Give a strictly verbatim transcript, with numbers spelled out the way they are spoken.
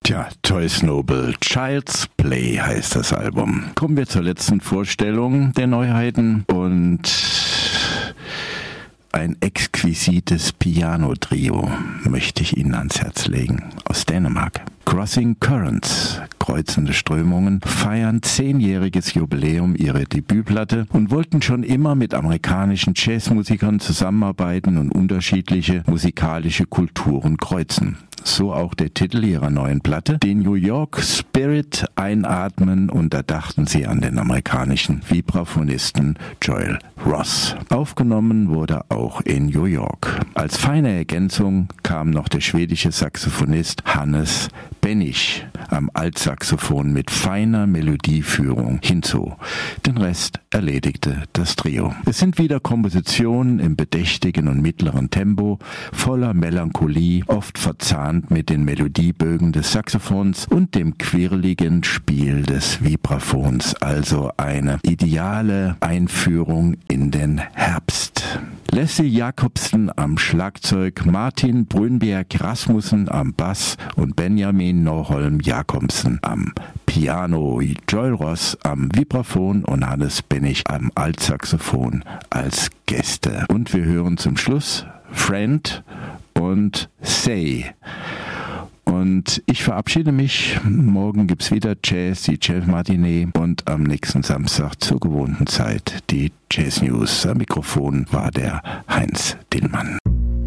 Tja, Joyce Noble, Child's Play heißt das Album. Kommen wir zur letzten Vorstellung der Neuheiten und ein exquisites Piano-Trio möchte ich Ihnen ans Herz legen, aus Dänemark. Crossing Currents, kreuzende Strömungen, feiern zehnjähriges Jubiläum ihrer Debütplatte und wollten schon immer mit amerikanischen Jazzmusikern zusammenarbeiten und unterschiedliche musikalische Kulturen kreuzen. So auch der Titel ihrer neuen Platte, den New York Spirit einatmen, und da dachten sie an den amerikanischen Vibraphonisten Joel Ross. Aufgenommen wurde auch in New York. Als feine Ergänzung kam noch der schwedische Saxophonist Hannes Benich am Altsaxophon mit feiner Melodieführung hinzu. Den Rest erledigte das Trio. Es sind wieder Kompositionen im bedächtigen und mittleren Tempo, voller Melancholie, oft verzahnt mit den Melodiebögen des Saxophons und dem quirligen Spiel des Vibraphons, also eine ideale Einführung in den Herbst. Leslie Jacobsen am Schlagzeug, Martin Brünberg Rasmussen am Bass und Benjamin Norholm Jacobsen am Piano, Joel Ross am Vibraphon und Hannes Benich am Altsaxophon als Gäste. Und wir hören zum Schluss Friend und Say. Und ich verabschiede mich. Morgen gibt's wieder Jazz, die Jazz-Matinee, und am nächsten Samstag zur gewohnten Zeit die Jazz News. Am Mikrofon war der Heinz Dillmann.